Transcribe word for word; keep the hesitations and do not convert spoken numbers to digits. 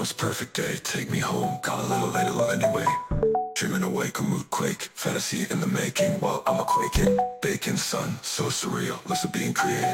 Almost perfect day, take me home. Got a little later love anyway. Dreaming awake, a mood quake. Fantasy in the making while I'm a quaking. Baking sun, so surreal. Listen being created.